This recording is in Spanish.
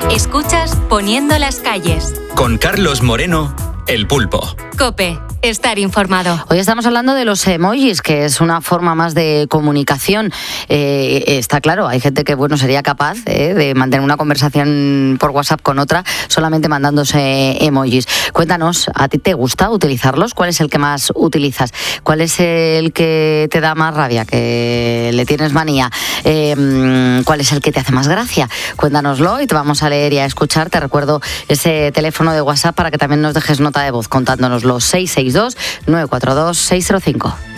Escuchas Poniendo las calles. Con Carlos Moreno, El Pulpo. COPE. Estar informado. Hoy estamos hablando de los emojis, que es una forma más de comunicación. Está claro, hay gente que sería capaz de mantener una conversación por WhatsApp con otra solamente mandándose emojis. Cuéntanos, ¿a ti te gusta utilizarlos? ¿Cuál es el que más utilizas? ¿Cuál es el que te da más rabia, que le tienes manía? ¿Cuál es el que te hace más gracia? Cuéntanoslo y te vamos a leer y a escuchar. Te recuerdo ese teléfono de WhatsApp para que también nos dejes nota de voz contándonoslo. 662-942-605.